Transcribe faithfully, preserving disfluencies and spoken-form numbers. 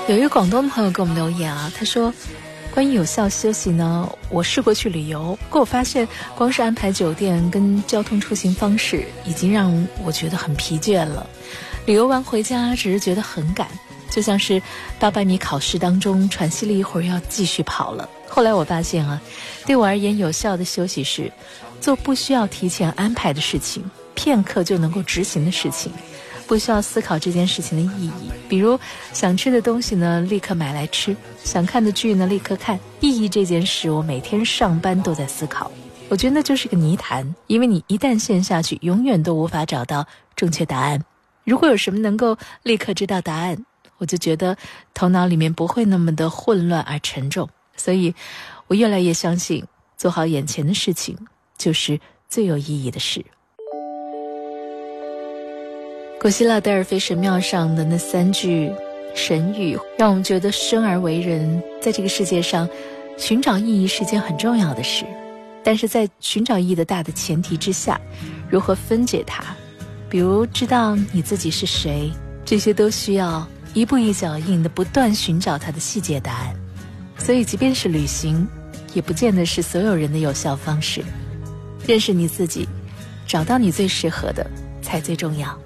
有一个广东的朋友给我们留言啊，他说关于有效休息呢，我试过去旅游，不过我发现光是安排酒店跟交通出行方式已经让我觉得很疲倦了。旅游完回家只是觉得很赶，就像是八百米考试当中喘息了一会儿要继续跑了。后来我发现啊，对我而言有效的休息是做不需要提前安排的事情，片刻就能够执行的事情，不需要思考这件事情的意义。比如想吃的东西呢，立刻买来吃；想看的剧呢，立刻看。意义这件事，我每天上班都在思考。我觉得那就是个泥潭，因为你一旦陷下去，永远都无法找到正确答案。如果有什么能够立刻知道答案，我就觉得头脑里面不会那么的混乱而沉重。所以我越来越相信，做好眼前的事情就是最有意义的事。古希腊德尔菲神庙上的那三句神语，让我们觉得生而为人，在这个世界上寻找意义是件很重要的事。但是在寻找意义的大的前提之下，如何分解它，比如知道你自己是谁，这些都需要一步一脚印的不断寻找它的细节答案。所以即便是旅行，也不见得是所有人的有效方式。认识你自己，找到你最适合的才最重要。